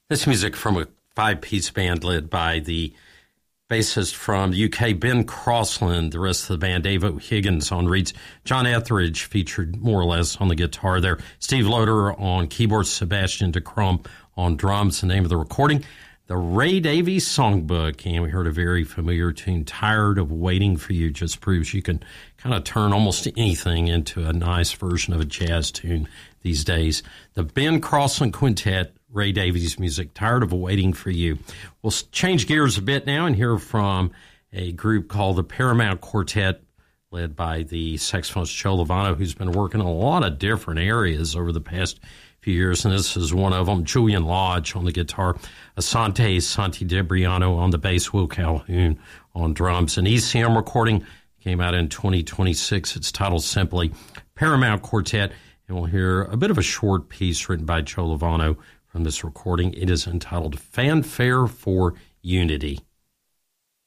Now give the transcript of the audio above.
This music from a five-piece band led by the bassist from the UK, Ben Crossland, the rest of the band, Dave O'Higgins on reeds, John Etheridge featured more or less on the guitar there, Steve Loader on keyboards, Sebastian DeCrum on drums. The name of the recording, the Ray Davies Songbook, and we heard a very familiar tune, Tired of Waiting for You. Just proves you can kind of turn almost anything into a nice version of a jazz tune these days. The Ben Crossland Quintet, Ray Davies music, Tired of Waiting for You. We'll change gears a bit now and hear from a group called the Paramount Quartet, led by the saxophonist Joe Lovano, who's been working in a lot of different areas over the past few years, and this is one of them. Julian Lodge on the guitar, Asante Santi Debriano on the bass, Will Calhoun on drums. An ECM recording came out in 2026. It's titled simply Paramount Quartet, and we'll hear a bit of a short piece written by Joe Lovano from this recording. It is entitled Fanfare for Unity.